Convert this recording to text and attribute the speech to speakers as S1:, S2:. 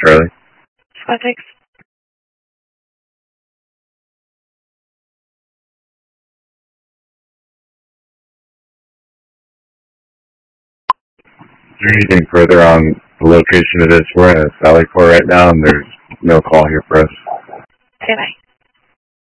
S1: Charlie.
S2: Squad, thanks.
S1: Is there anything further on the location of this? We're in a Sally Port right now, and there's no call here for us.
S2: Okay, bye.